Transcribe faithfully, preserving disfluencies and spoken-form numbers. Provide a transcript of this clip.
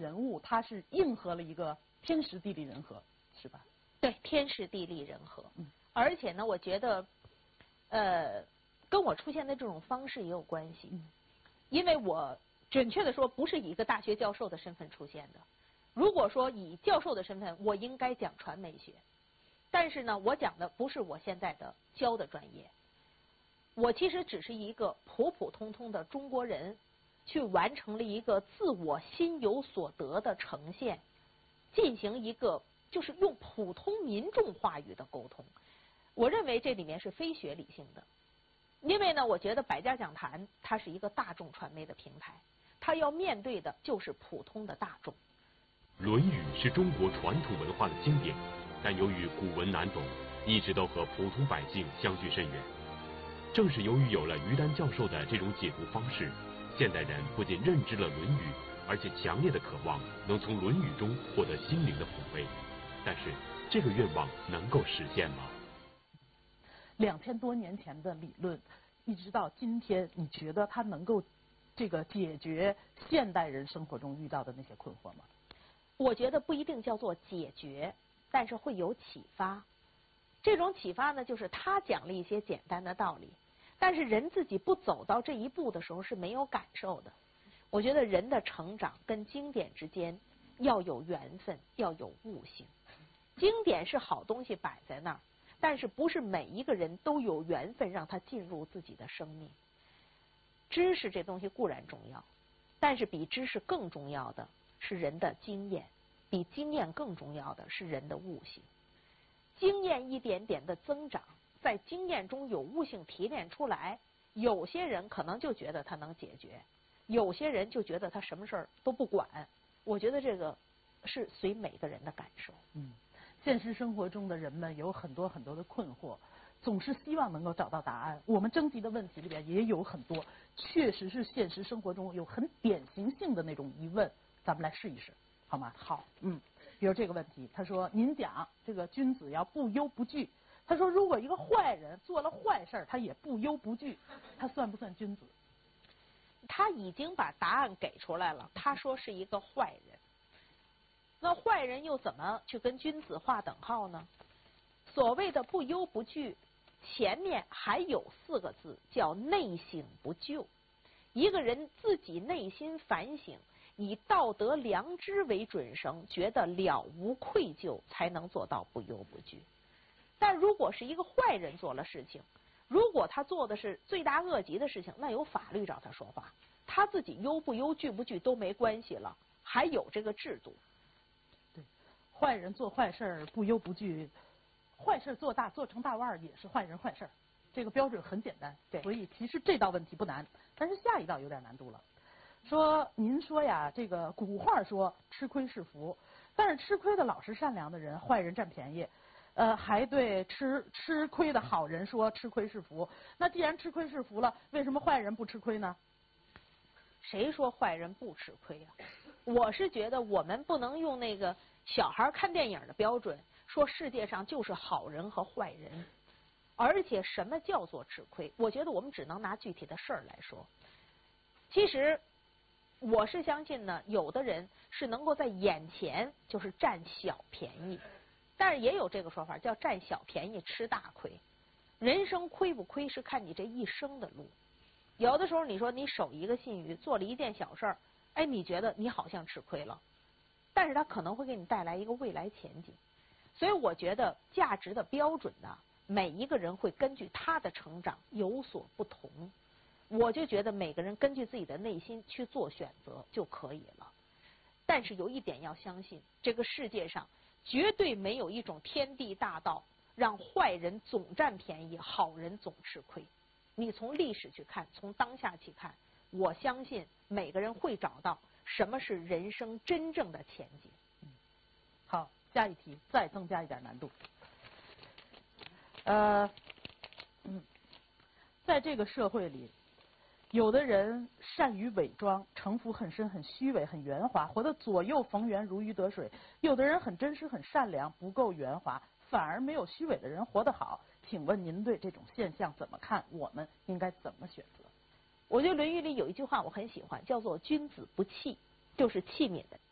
人物，他是应和了一个天时地利人和，是吧？ 对，天时地利人和。 嗯， 而且呢，我觉得，呃，跟我出现的这种方式也有关系。 嗯， 因为我准确的说，不是以一个大学教授的身份出现的。如果说以教授的身份，我应该讲传媒学，但是呢，我讲的不是我现在的教的专业。我其实只是一个普普通通的中国人，去完成了一个自我心有所得的呈现，进行一个就是用普通民众话语的沟通。我认为这里面是非学理性的，因为呢，我觉得百家讲坛它是一个大众传媒的平台，它要面对的就是普通的大众。 《论语》是中国传统文化的经典，但由于古文难懂，一直都和普通百姓相距甚远。正是由于有了于丹教授的这种解读方式，现代人不仅认知了《论语》，而且强烈的渴望能从《论语》中获得心灵的抚慰。但是，这个愿望能够实现吗？ 两千多年前的理论，一直到今天，你觉得它能够这个解决现代人生活中遇到的那些困惑吗？ 我觉得不一定叫做解决，但是会有启发。这种启发呢，就是他讲了一些简单的道理，但是人自己不走到这一步的时候是没有感受的。我觉得人的成长跟经典之间要有缘分，要有悟性。经典是好东西摆在那儿，但是不是每一个人都有缘分让它进入自己的生命。知识这东西固然重要，但是比知识更重要的是人的经验，比经验更重要的是人的悟性。经验一点点的增长，在经验中有悟性提炼出来，有些人可能就觉得他能解决，有些人就觉得他什么事儿都不管。我觉得这个是随每个人的感受。 嗯，现实生活中的人们有很多很多的困惑，总是希望能够找到答案。我们征集的问题里边也有很多，确实是现实生活中有很典型性的那种疑问，咱们来试一试，好吗？ 好， 嗯。比如这个问题，他说：“您讲这个君子要不忧不惧。”他说：“如果一个坏人做了坏事，他也不忧不惧，他算不算君子？” 他已经把答案给出来了，他说是一个坏人。那坏人又怎么去跟君子划等号呢？所谓的不忧不惧，前面还有四个字叫内省不疚。一个人自己内心反省，以道德良知为准绳，觉得了无愧疚，才能做到不忧不惧。但如果是一个坏人做了事情，如果他做的是罪大恶极的事情，那有法律找他说话，他自己忧不忧惧不惧都没关系了，还有这个制度。 对，坏人做坏事不忧不惧，坏事做大做成大腕也是坏人坏事，这个标准很简单。 对， 所以其实这道问题不难，但是下一道有点难度了。说您说呀，这个古话说吃亏是福，但是吃亏的老实善良的人，坏人占便宜，呃，还对吃吃亏的好人说吃亏是福。那既然吃亏是福了，为什么坏人不吃亏呢？ 谁说坏人不吃亏呀？我是觉得我们不能用那个小孩看电影的标准说世界上就是好人和坏人，而且什么叫做吃亏？我觉得我们只能拿具体的事儿来说。其实我是相信呢，有的人是能够在眼前就是占小便宜，但是也有这个说法叫占小便宜吃大亏。人生亏不亏是看你这一生的路。有的时候你说你守一个信誉，做了一件小事儿，哎，你觉得你好像吃亏了，但是它可能会给你带来一个未来前景。所以我觉得价值的标准呢，每一个人会根据他的成长有所不同。我就觉得每个人根据自己的内心去做选择就可以了。但是有一点要相信，这个世界上绝对没有一种天地大道让坏人总占便宜，好人总吃亏。你从历史去看，从当下去看，我相信每个人会找到什么是人生真正的前景。 嗯，好，下一题再增加一点难度。呃，嗯，在这个社会里，有的人善于伪装，城府很深，很虚伪，很圆滑，活得左右逢源，如鱼得水；有的人很真实，很善良，不够圆滑，反而没有虚伪的人活得好。请问您对这种现象怎么看？我们应该怎么选择？ 我觉得《论语》里有一句话我很喜欢，叫做君子不器，就是器皿的